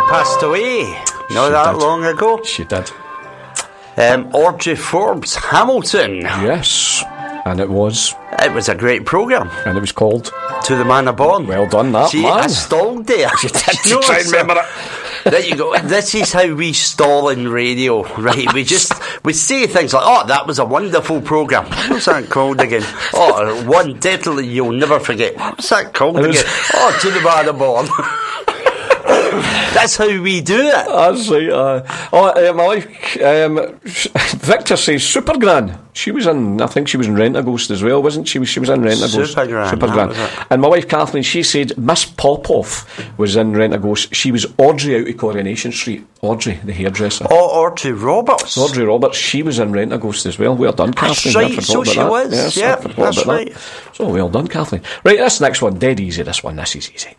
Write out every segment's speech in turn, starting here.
passed away not that long ago. She did. Audrey Forbes Hamilton. Yes, and it was a great programme. And it was called To the Man Born. Well done, that See, man. I stalled there. You did to try and remember it. There you go. This is how we stall in radio, right? We say things like, "Oh, that was a wonderful programme." What's that called again? Oh, one definitely you'll never forget. What's that called again? Oh, To the Man Born. That's how we do it. That's right. My wife, Victor says Supergran. She was in, I think she was in Rent-A-Ghost as well, wasn't she? She was in Rent-A-Ghost. Supergran. And my wife Kathleen, she said Miss Popoff was in Rent-A-Ghost. She was Audrey out of Coronation Street. Audrey, the hairdresser. Oh, Audrey Roberts. Audrey Roberts, she was in Rent-A-Ghost as well. Well done, Kathleen. That's right, so she was. Yes, yeah, that's right. So well done, Kathleen. Right, this next one, dead easy, this is easy.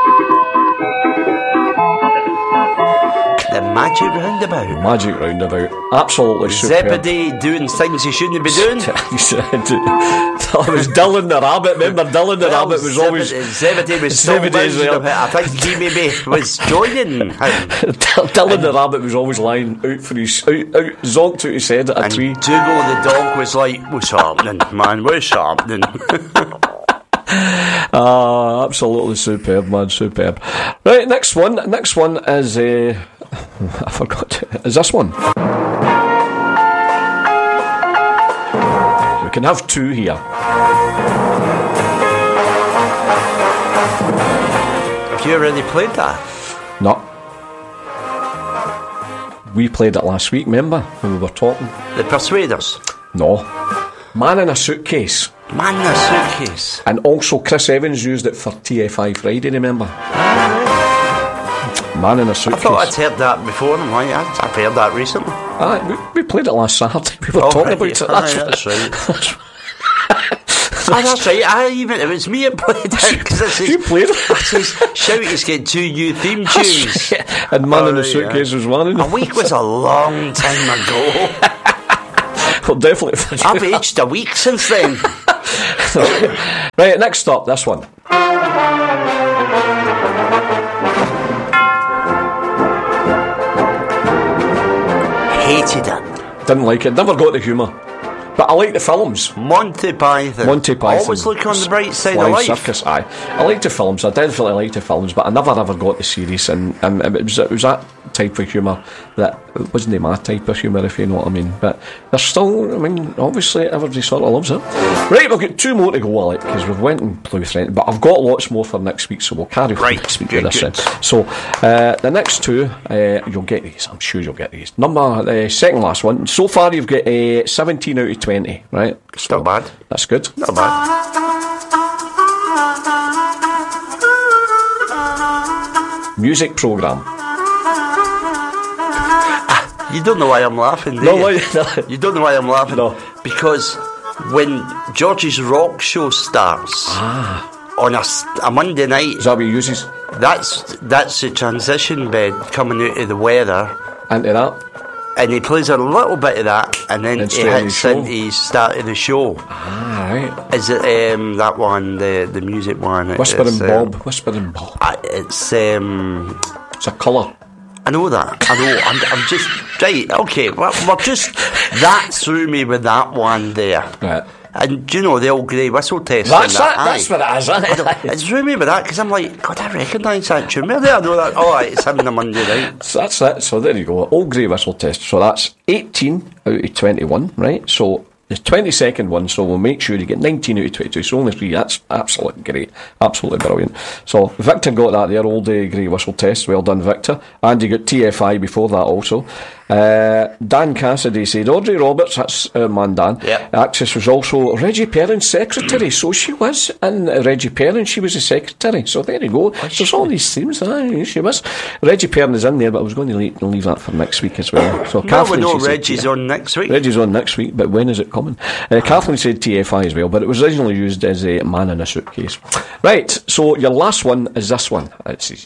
The Magic Roundabout. Magic Roundabout. Absolutely superb. Zebedee doing things he shouldn't be doing. That was Dylan the Rabbit. Remember, Dylan the Rabbit was always... Zebedee was so well. I think he maybe was joining him. Dylan the Rabbit was always lying out for his... zonked out his head at a tree. And Dougal the dog was like, "What's happening, man? What's happening?" Absolutely superb, man, superb. Right, next one is I forgot. Is this one? We can have two here. Have you already played that? No. We played it last week, remember, when we were talking? The Persuaders? No. Man in a Suitcase. Man in a Suitcase. And also Chris Evans used it for TFI Friday, remember? Man in a Suitcase. I thought I'd heard that before, and I've heard that recently. We played it last Saturday. We were talking about it. That's right. That's right. It was me that played it. You played it? It says, Shouty's getting two new theme tunes. Right. And Man in a Suitcase was one of them. A week was a long time ago. Well, definitely. I've aged a week since then. Right, next up, this one. Hated it. Didn't like it. Never got the humour. But I like the films. Monty Python. Always look on the bright side of life. Circus, aye. I like the films. I definitely like the films, but I never ever got the series. And it was that type of humour that wasn't my type of humour, if you know what I mean. But there's still, obviously everybody sort of loves it. Right, we've got two more to go, Alec, because we've went and blew through it. But I've got lots more for next week, so we'll carry on next week with this then. So the next two, you'll get these. I'm sure you'll get these. Second last one. So far you've got 17 out of 20, right? It's not bad. That's good. Not bad. Music programme. You don't know why I'm laughing, do you? You don't know why I'm laughing? No. Because when George's Rock Show starts on a Monday night... Is that what he uses? That's the transition bed coming out of the weather. Into that? And he plays a little bit of that, and then he hits into the start of the show. Right. Is it that one, the music one? Whispering Bob. It's a colour. I know that. I'm just right. Okay, we're just that threw me with that one there. Right. And you know the old grey whistle test. That's what it is. It threw me with that because I'm like, God, I recognise that tune. Where did I know that? Oh, it's him on a Monday night. So that's it. So there you go. Old grey whistle test. So that's 18 out of 21, right? So the 22nd one, so we'll make sure you get 19 out of 22, so only 3. That's absolutely great, absolutely brilliant. So Victor got that there, old grey whistle test. Well done, Victor. And you got TFI before that also. Dan Cassidy said Audrey Roberts, that's man Dan. Yep. Actress was also Reggie Perrin's secretary, so she was in Reggie Perrin, she was the secretary. So there you go. There's all these themes. She was. Reggie Perrin is in there, but I was going to leave that for next week as well. So Kathleen, we know Reggie's on next week. Reggie's on next week, but when is it coming? Kathleen said TFI as well, but it was originally used as a Man in a Suitcase. Right, so your last one is this one. It's